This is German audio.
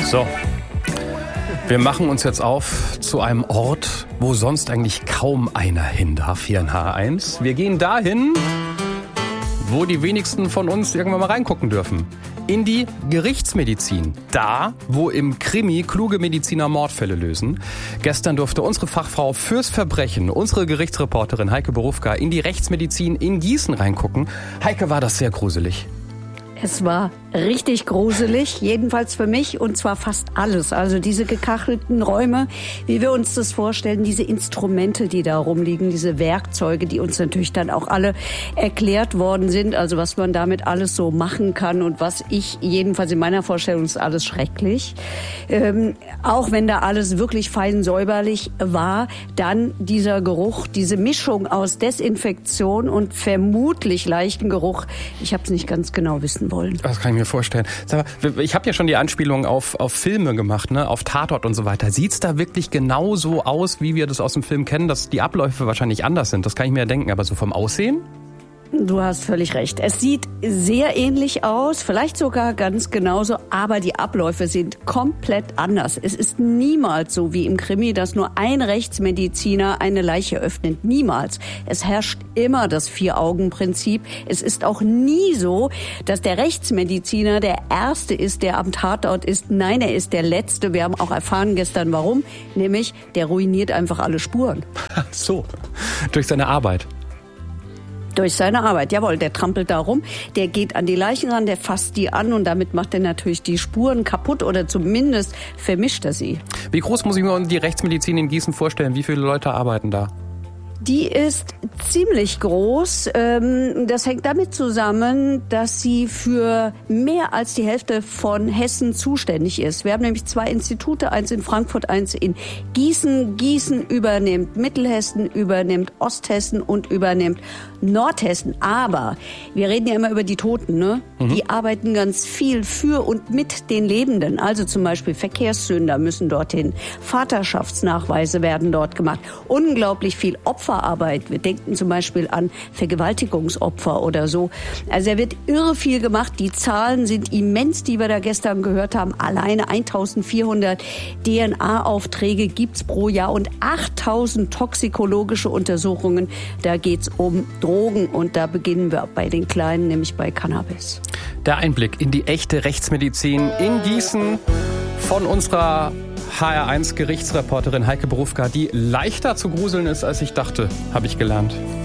So, wir machen uns jetzt auf zu einem Ort, wo sonst eigentlich kaum einer hin darf hier in H1. Wir gehen dahin, wo die wenigsten von uns irgendwann mal reingucken dürfen. In die Gerichtsmedizin. Da, wo im Krimi kluge Mediziner Mordfälle lösen. Gestern durfte unsere Fachfrau fürs Verbrechen, unsere Gerichtsreporterin Heike Borufka, in die Rechtsmedizin in Gießen reingucken. Heike, war das sehr gruselig? Es war richtig gruselig, jedenfalls für mich, und zwar fast alles. Also diese gekachelten Räume, wie wir uns das vorstellen, diese Instrumente, die da rumliegen, diese Werkzeuge, die uns natürlich dann auch alle erklärt worden sind, also was man damit alles so machen kann und was ich, jedenfalls in meiner Vorstellung, ist alles schrecklich. Auch wenn da alles wirklich fein säuberlich war, dann dieser Geruch, diese Mischung aus Desinfektion und vermutlich leichten Geruch, ich habe es nicht ganz genau wissen wollen. Das kann ich mir vorstellen. Sag mal, ich habe ja schon die Anspielung auf Filme gemacht, ne, auf Tatort und so weiter. Sieht's da wirklich genau so aus, wie wir das aus dem Film kennen, dass die Abläufe wahrscheinlich anders sind? Das kann ich mir ja denken, aber so vom Aussehen? Du hast völlig recht. Es sieht sehr ähnlich aus, vielleicht sogar ganz genauso, aber die Abläufe sind komplett anders. Es ist niemals so wie im Krimi, dass nur ein Rechtsmediziner eine Leiche öffnet. Niemals. Es herrscht immer das Vier-Augen-Prinzip. Es ist auch nie so, dass der Rechtsmediziner der Erste ist, der am Tatort ist. Nein, er ist der Letzte. Wir haben auch erfahren gestern, warum. Nämlich, der ruiniert einfach alle Spuren. So, durch seine Arbeit. Durch seine Arbeit, jawohl, der trampelt da rum, der geht an die Leichen ran, der fasst die an und damit macht er natürlich die Spuren kaputt oder zumindest vermischt er sie. Wie groß muss ich mir die Rechtsmedizin in Gießen vorstellen? Wie viele Leute arbeiten da? Die ist ziemlich groß. Das hängt damit zusammen, dass sie für mehr als die Hälfte von Hessen zuständig ist. Wir haben nämlich 2 Institute, eins in Frankfurt, eins in Gießen. Gießen übernimmt Mittelhessen, übernimmt Osthessen und übernimmt Nordhessen. Aber wir reden ja immer über die Toten, ne? Die arbeiten ganz viel für und mit den Lebenden. Also zum Beispiel Verkehrssünder müssen dorthin. Vaterschaftsnachweise werden dort gemacht. Unglaublich viel Opferarbeit. Wir denken zum Beispiel an Vergewaltigungsopfer oder so. Also da wird irre viel gemacht. Die Zahlen sind immens, die wir da gestern gehört haben. Alleine 1400 DNA-Aufträge gibt's pro Jahr und 8000 toxikologische Untersuchungen. Da geht's um Drogen und da beginnen wir bei den Kleinen, nämlich bei Cannabis. Der Einblick in die echte Rechtsmedizin in Gießen von unserer HR1 Gerichtsreporterin Heike Borufka, die leichter zu gruseln ist, als ich dachte, habe ich gelernt.